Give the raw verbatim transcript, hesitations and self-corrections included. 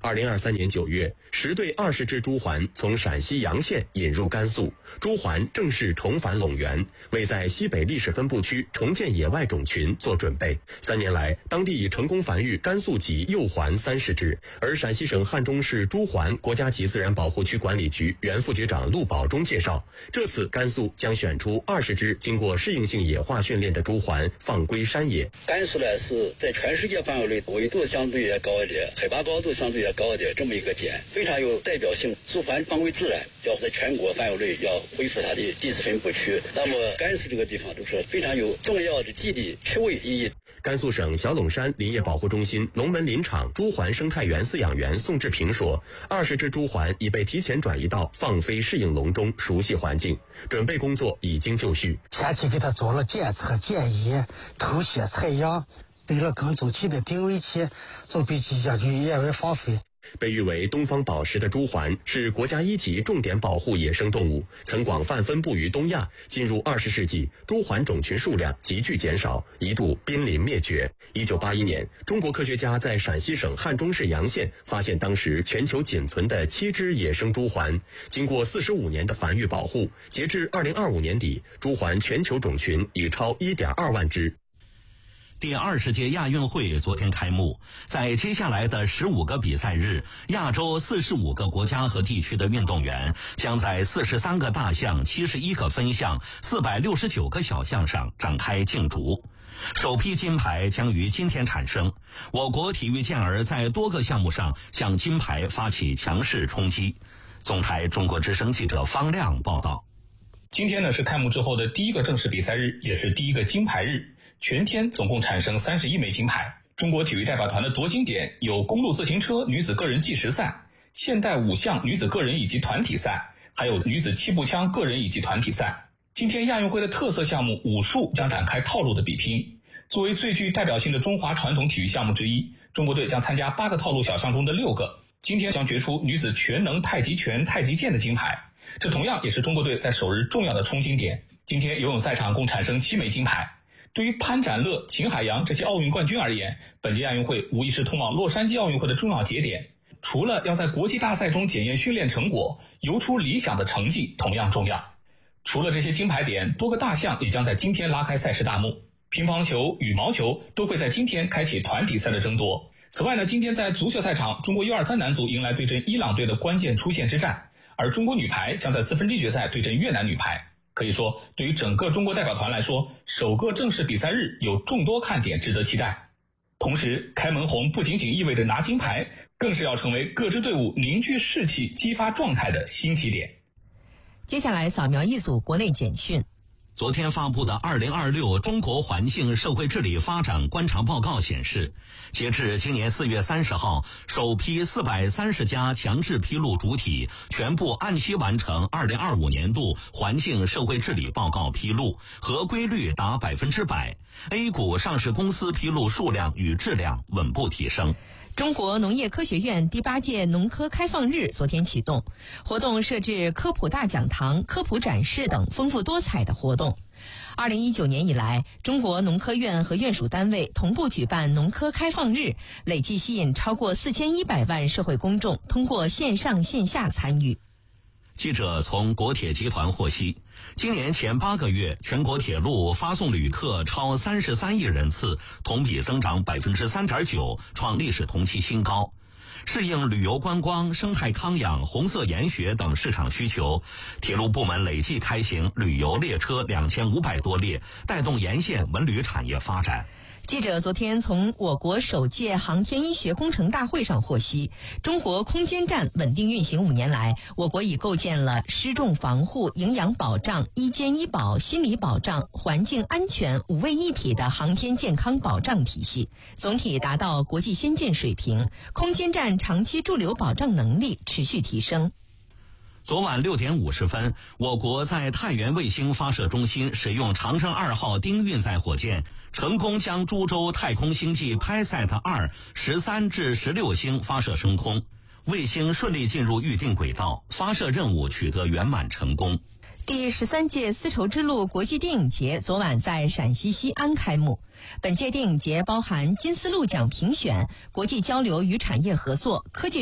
二零二三年九月，十对二十只朱鹮从陕西洋县引入甘肃，朱鹮正式重返陇源，为在西北历史分布区重建野外种群做准备。三年来，当地已成功繁育甘肃籍幼鹮三十只。而陕西省汉中市朱鹮国家级自然保护区管理局原副局长陆宝忠介绍，这次甘肃将选出二十只经过适应性野化训练的朱鹮放归山野。 甘肃呢是在全世界范围内纬度相对也高一点，海拔高度相对也高一点，这么一个点非常有代表性。朱鹮放归自然，要在全国范围内要恢复它的地质分布区。那么甘肃这个地方就是非常有重要的基地区位意义。 甘肃省小陇山林业保护中心龙门林场朱鹮生态园饲养员宋志平说，二十只朱鹮已被提前转移到放飞适应笼中，熟悉环境，准备工作已经就绪。 前期给它做了检测、检疫、抽血、采样，备了耕作期的定位器，准备即将去野外放飞。 被誉为东方宝石的朱鹮是国家一级重点保护野生动物，曾广泛分布于东亚。进入二十世纪，朱鹮种群数量急剧减少，一度濒临灭绝。一九八一年，中国科学家在陕西省汉中市洋县发现当时全球仅存的七只野生朱鹮。经过四十五年的繁育保护，截至二零二五年底，朱鹮全球种群已超一点二万只。 第二十届亚运会昨天开幕，在接下来的十五个比赛日，亚洲四十五个国家和地区的运动员将在四十三个大项、七十一个分项、四百六十九个小项上展开竞逐。首批金牌将于今天产生，我国体育健儿在多个项目上向金牌发起强势冲击。总台中国之声记者方亮报道。 今天呢是开幕之后的第一个正式比赛日，也是第一个金牌日。全天总共产生三十一枚金牌。中国体育代表团的夺金点有公路自行车女子个人计时赛、现代五项女子个人以及团体赛，还有女子气步枪个人以及团体赛。今天亚运会的特色项目武术将展开套路的比拼。作为最具代表性的中华传统体育项目之一，中国队将参加八个套路小项中的六个。今天将决出女子全能太极拳、太极剑的金牌，这同样也是中国队在首日重要的冲金点。今天游泳赛场共产生七枚金牌。对于潘展乐、秦海洋这些奥运冠军而言，本届亚运会无疑是通往洛杉矶奥运会的重要节点。除了要在国际大赛中检验训练成果，游出理想的成绩同样重要。除了这些金牌点，多个大项也将在今天拉开赛事大幕。乒乓球、羽毛球都会在今天开启团体赛的争夺。此外呢，今天在足球赛场，中国 U 二三 男足迎来对阵伊朗队的关键出线之战，而中国女排将在四分之一决赛对阵越南女排。可以说，对于整个中国代表团来说，首个正式比赛日有众多看点值得期待。同时，开门红不仅仅意味着拿金牌，更是要成为各支队伍凝聚士气、激发状态的新起点。 接下来扫描一组国内简讯。 昨天发布的二零二六中国环境社会治理发展观察报告显示，截至今年四月三十号，首批四百三十家强制披露主体全部按期完成二零二五年度环境社会治理报告披露，合规率达百分之百。A 股上市公司披露数量与质量稳步提升。 中国农业科学院第八届农科开放日昨天启动，活动设置科普大讲堂、科普展示等丰富多彩的活动。二零一九年以来，中国农科院和院属单位同步举办农科开放日，累计吸引超过四千一百万社会公众通过线上线下参与。 记者从国铁集团获悉，今年前八个月，全国铁路发送旅客超三十三亿人次，同比增长百分之三点九，创历史同期新高。适应旅游观光、生态康养、红色研学等市场需求，铁路部门累计开行旅游列车两千五百多列，带动沿线文旅产业发展。 记者昨天从我国首届航天医学工程大会上获悉，中国空间站稳定运行五年来，我国已构建了失重防护、营养保障、医监医保、心理保障、环境安全五位一体的航天健康保障体系，总体达到国际先进水平，空间站长期驻留保障能力持续提升。 昨晚六点五十分，我国在太原卫星发射中心使用长征二号丁运载火箭，成功将株洲太空星际 PiSat 二 十三至十六星发射升空，卫星顺利进入预定轨道，发射任务取得圆满成功。 第十三届丝绸之路国际电影节昨晚在陕西西安开幕。本届电影节包含金丝鹿奖评选、国际交流与产业合作、科技